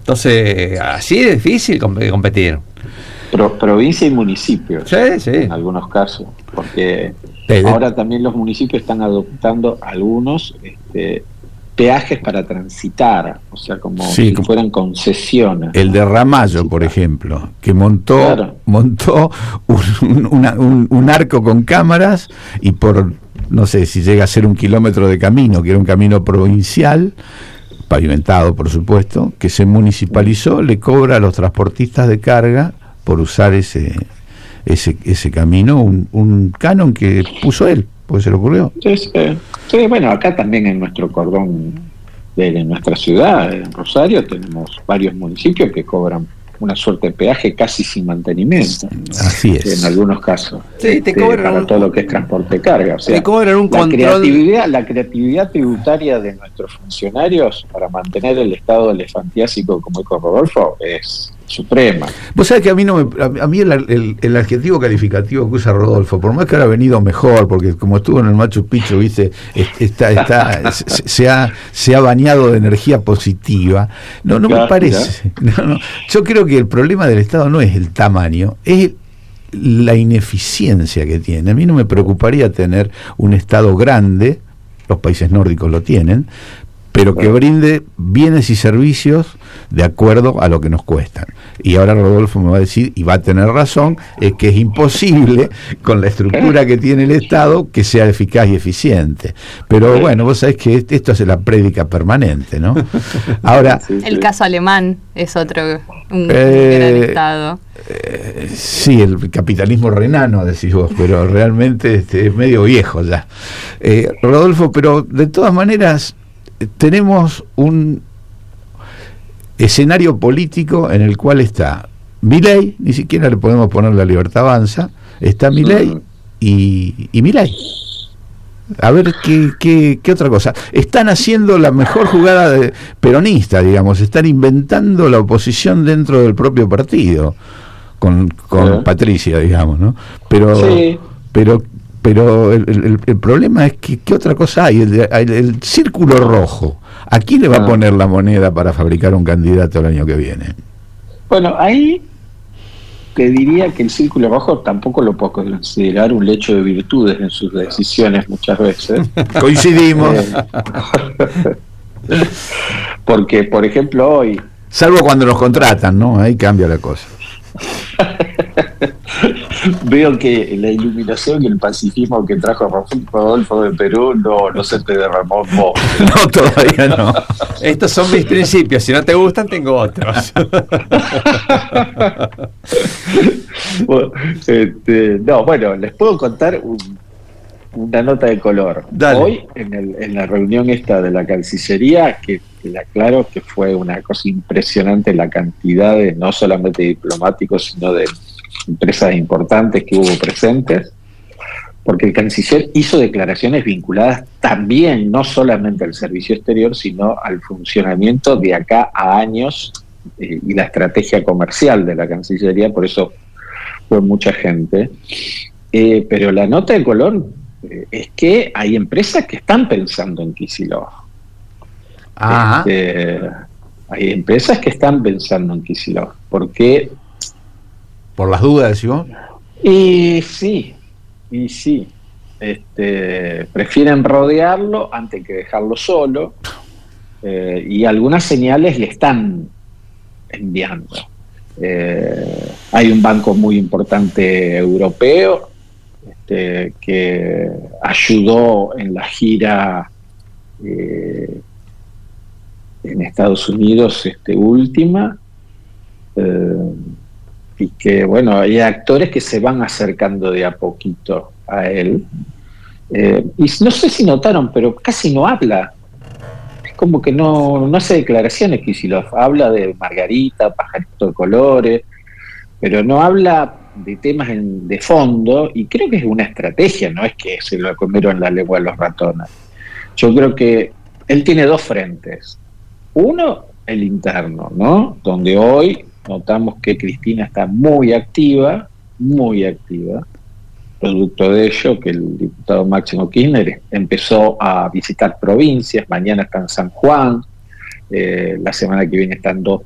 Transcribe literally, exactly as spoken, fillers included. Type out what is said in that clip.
Entonces, así es difícil competir. Pro, provincia y municipio, sí, sí. En algunos casos, porque sí, ahora también los municipios están adoptando algunos este, peajes para transitar, o sea, como sí, si como fueran concesiones. El de Ramallo, por ejemplo, que montó claro. montó un, una, un, un arco con cámaras y por, no sé si llega a ser un kilómetro de camino, que era un camino provincial, pavimentado por supuesto, que se municipalizó, le cobra a los transportistas de carga por usar ese ese ese camino un, un canon que puso él, porque se le ocurrió. Sí, sí. Sí, bueno, acá también en nuestro cordón de, de nuestra ciudad, en Rosario, tenemos varios municipios que cobran una suerte de peaje casi sin mantenimiento. Así es. En algunos casos. Sí, te este, cobran para un, todo lo que es transporte de carga. O sea, te cobran un la control. Creatividad, la creatividad tributaria de nuestros funcionarios para mantener el estado elefantiásico, como dijo Rodolfo, es suprema. Vos sabés que a mí no me, a mí el, el, el adjetivo calificativo que usa Rodolfo, por más que ahora ha venido mejor, porque como estuvo en el Machu Picchu, viste, está, está, se, se ha se ha bañado de energía positiva. No, no claro, me parece. No, no. Yo creo que el problema del Estado no es el tamaño, es la ineficiencia que tiene. A mí no me preocuparía tener un Estado grande, los países nórdicos lo tienen, pero que brinde bienes y servicios de acuerdo a lo que nos cuestan. Y ahora Rodolfo me va a decir, y va a tener razón, es que es imposible, con la estructura que tiene el Estado, que sea eficaz y eficiente. Pero bueno, vos sabés que esto es la prédica permanente, ¿no? Ahora, el caso alemán es otro, un eh, gran Estado. Eh, sí, el capitalismo renano, decís vos, pero realmente este, es medio viejo ya. Eh, Rodolfo, pero de todas maneras tenemos un escenario político en el cual está Milei, ni siquiera le podemos poner La Libertad Avanza, está Milei y, y Milei. A ver qué, qué, qué otra cosa. Están haciendo la mejor jugada de peronista, digamos, están inventando la oposición dentro del propio partido, con, con ¿Eh? Patricia, digamos, ¿no? Pero, sí. pero Pero el, el, el problema es que ¿qué otra cosa hay? El, el, el círculo rojo. ¿A quién le va ah. a poner la moneda para fabricar un candidato el año que viene? Bueno, ahí te diría que el círculo rojo tampoco lo puedo considerar un lecho de virtudes en sus decisiones muchas veces. Coincidimos. Eh, porque, por ejemplo, hoy... Salvo cuando los contratan, ¿no? Ahí cambia la cosa. Veo que la iluminación y el pacifismo que trajo Rodolfo de Perú no, no se te derramó en vos. No, todavía no. Estos son mis principios, si no te gustan tengo otros. Bueno, este, no, bueno, les puedo contar un, una nota de color. Dale. Hoy, en, el, en la reunión esta de la Cancillería, que le aclaro que fue una cosa impresionante la cantidad de, no solamente diplomáticos, sino de empresas importantes que hubo presentes, porque el canciller hizo declaraciones vinculadas también, no solamente al servicio exterior, sino al funcionamiento de acá a años eh, y la estrategia comercial de la Cancillería, por eso fue mucha gente. Eh, pero la nota de color eh, es que hay empresas que están pensando en Kicillof. Este, hay empresas que están pensando en Kicillof, porque... ¿Por las dudas, decimos? Y sí, y sí. Este, prefieren rodearlo antes que dejarlo solo, eh, y algunas señales le están enviando. Eh, hay un banco muy importante europeo este, que ayudó en la gira eh, en Estados Unidos este, última, eh, y que, bueno, hay actores que se van acercando de a poquito a él. Eh, y no sé si notaron, pero casi no habla. Es como que no, no hace declaraciones Kicillof. Habla de Margarita, pajarito de colores, pero no habla de temas en, de fondo, y creo que es una estrategia, no es que se lo comieron la lengua a los ratones. Yo creo que él tiene dos frentes. Uno, el interno, ¿no? Donde hoy notamos que Cristina está muy activa, muy activa, producto de ello que el diputado Máximo Kirchner empezó a visitar provincias, mañana está en San Juan, eh, la semana que viene está en dos